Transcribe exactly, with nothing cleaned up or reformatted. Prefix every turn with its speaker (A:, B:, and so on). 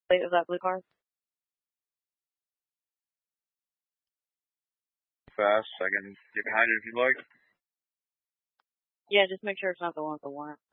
A: Plate of that blue car?
B: Fast. I can get behind it if you'd like.
A: Yeah, just make sure it's not the one with the warrant.